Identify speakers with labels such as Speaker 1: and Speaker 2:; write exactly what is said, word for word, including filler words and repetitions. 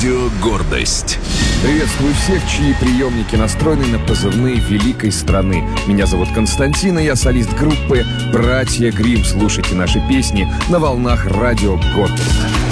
Speaker 1: Радио «Гордость».
Speaker 2: Приветствую всех, чьи приемники настроены на позывные великой страны. Меня зовут Константин, и я солист группы «Братья Гримм». Слушайте наши песни на волнах Радио «Гордость».